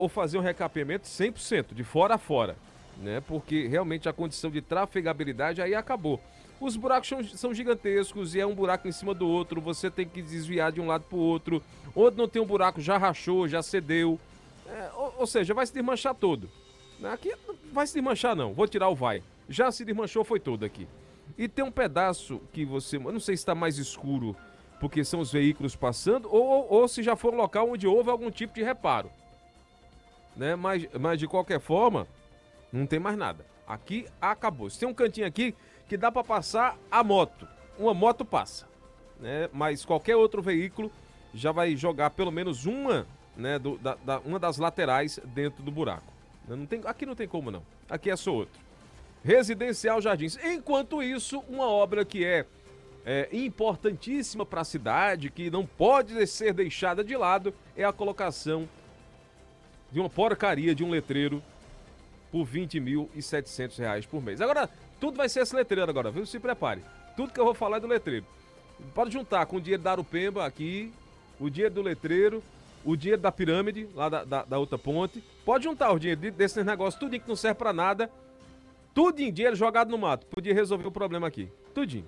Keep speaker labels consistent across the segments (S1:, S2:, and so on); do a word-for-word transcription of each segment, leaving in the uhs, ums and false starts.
S1: ou fazer um recapeamento cem por cento, de fora a fora, né? Porque realmente a condição de trafegabilidade aí acabou. Os buracos são, são gigantescos e é um buraco em cima do outro, você tem que desviar de um lado para o outro. Onde não tem um buraco, já rachou, já cedeu. É, ou, ou seja, vai se desmanchar todo. Aqui não vai se desmanchar não, vou tirar o vai. Já se desmanchou, foi todo aqui. E tem um pedaço que você, eu não sei se está mais escuro porque são os veículos passando ou, ou, ou se já for um local onde houve algum tipo de reparo. Né? Mas, mas de qualquer forma, não tem mais nada. Aqui acabou. Se tem um cantinho aqui que dá para passar a moto. Uma moto passa, né? Mas qualquer outro veículo já vai jogar pelo menos uma, né, do, da, da, uma das laterais dentro do buraco. Não tem, aqui não tem como não. Aqui é só outro. Residencial Jardins. Enquanto isso, uma obra que é, é importantíssima para a cidade, que não pode ser deixada de lado, é a colocação de uma porcaria de um letreiro por vinte mil e setecentos reais por mês. Agora, tudo vai ser esse letreiro agora, viu? Se prepare. Tudo que eu vou falar é do letreiro. Pode juntar com o dinheiro da Arupemba aqui, o dinheiro do letreiro, o dinheiro da pirâmide, lá da, da, da outra ponte. Pode juntar o dinheiro desses negócios, tudo que não serve pra nada. Tudo em dinheiro jogado no mato. Podia resolver o problema aqui. Tudinho.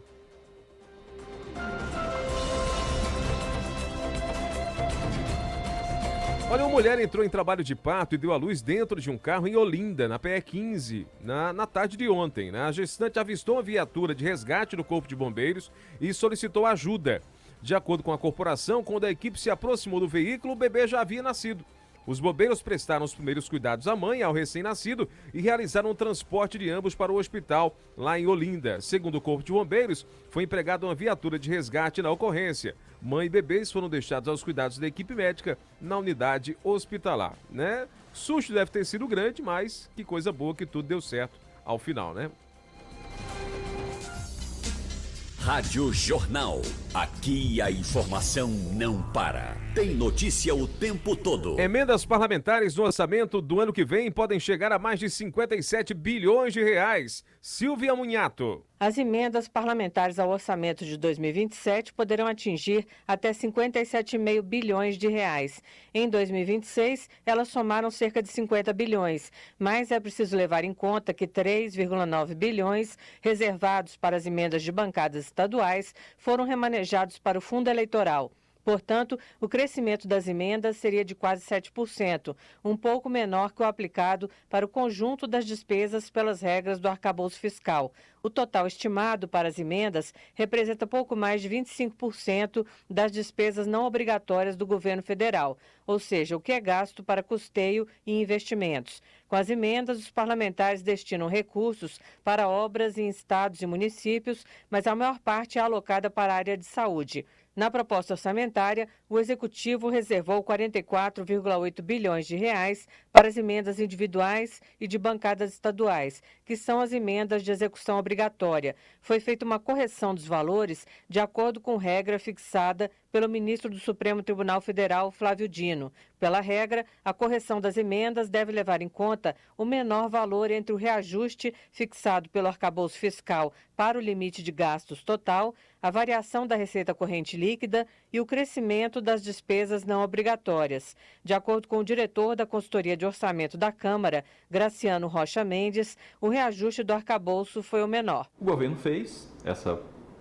S1: Olha, uma mulher entrou em trabalho de parto e deu à luz dentro de um carro em Olinda, na P E quinze, na, na tarde de ontem. Né? A gestante avistou uma viatura de resgate do Corpo de Bombeiros e solicitou ajuda. De acordo com a corporação, quando a equipe se aproximou do veículo, o bebê já havia nascido. Os bombeiros prestaram os primeiros cuidados à mãe e ao recém-nascido e realizaram o transporte de ambos para o hospital, lá em Olinda. Segundo o Corpo de Bombeiros, foi empregada uma viatura de resgate na ocorrência. Mãe e bebês foram deixados aos cuidados da equipe médica na unidade hospitalar, né? Susto deve ter sido grande, mas que coisa boa que tudo deu certo ao final, né?
S2: Rádio Jornal. Aqui a informação não para. Tem notícia o tempo todo.
S1: Emendas parlamentares no orçamento do ano que vem podem chegar a mais de cinquenta e sete bilhões de reais. Silvia Munhato.
S3: As emendas parlamentares ao orçamento de dois mil e vinte e sete poderão atingir até cinquenta e sete vírgula cinco bilhões de reais. Em dois mil e vinte e seis, elas somaram cerca de cinquenta bilhões, mas é preciso levar em conta que três vírgula nove bilhões reservados para as emendas de bancadas estaduais foram remanejados para o fundo eleitoral. Portanto, o crescimento das emendas seria de quase sete por cento, um pouco menor que o aplicado para o conjunto das despesas pelas regras do arcabouço fiscal. O total estimado para as emendas representa pouco mais de vinte e cinco por cento das despesas não obrigatórias do governo federal, ou seja, o que é gasto para custeio e investimentos. Com as emendas, os parlamentares destinam recursos para obras em estados e municípios, mas a maior parte é alocada para a área de saúde. Na proposta orçamentária, o Executivo reservou quarenta e quatro vírgula oito bilhões de reais para as emendas individuais e de bancadas estaduais, que são as emendas de execução obrigatória. Foi feita uma correção dos valores de acordo com regra fixada pelo ministro do Supremo Tribunal Federal, Flávio Dino. Pela regra, a correção das emendas deve levar em conta o menor valor entre o reajuste fixado pelo arcabouço fiscal para o limite de gastos total, a variação da receita corrente líquida e o crescimento das despesas não obrigatórias. De acordo com o diretor da Consultoria de Orçamento da Câmara, Graciano Rocha Mendes, o reajuste do arcabouço foi o menor.
S4: O governo fez essa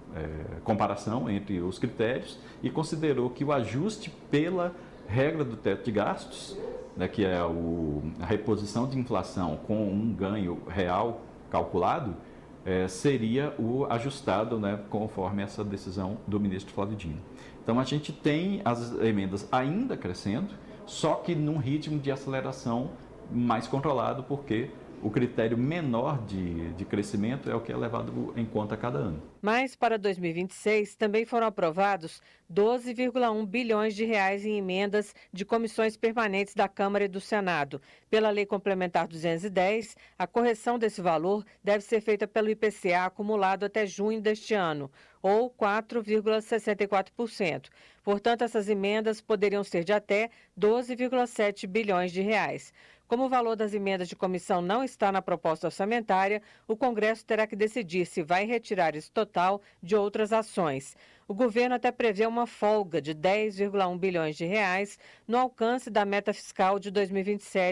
S4: é, comparação entre os critérios e considerou que o ajuste pela regra do teto de gastos, né, que é o, a reposição de inflação com um ganho real calculado, é, seria o ajustado, né, conforme essa decisão do ministro Flávio Dino. Então a gente tem as emendas ainda crescendo, só que num ritmo de aceleração mais controlado, porque o critério menor de, de crescimento é o que é levado em conta a cada ano.
S3: Mas para dois mil e vinte e seis também foram aprovados doze vírgula um bilhões de reais em emendas de comissões permanentes da Câmara e do Senado. Pela Lei Complementar duzentos e dez, a correção desse valor deve ser feita pelo I P C A acumulado até junho deste ano. ou quatro vírgula sessenta e quatro por cento. Portanto, essas emendas poderiam ser de até doze vírgula sete bilhões de reais. Como o valor das emendas de comissão não está na proposta orçamentária, o Congresso terá que decidir se vai retirar esse total de outras ações. O governo até prevê uma folga de dez vírgula um bilhões de reais no alcance da meta fiscal de dois mil e vinte e sete.